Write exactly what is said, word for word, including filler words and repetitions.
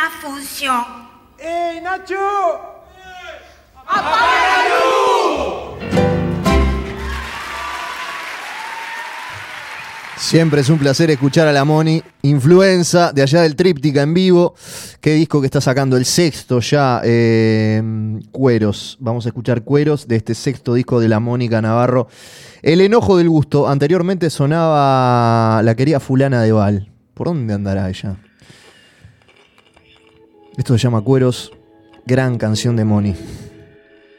la función. ¡Ey, Nacho! ¡Apaga la luz! Siempre es un placer escuchar a la Moni, influenza de allá del Tríptica en vivo. Qué disco que está sacando, el sexto ya, eh, Cueros. Vamos a escuchar Cueros de este sexto disco de la Mónica Navarro. El enojo del gusto. Anteriormente sonaba La querida fulana de Val. ¿Por dónde andará ella? Esto se llama Cueros, gran canción de Moni.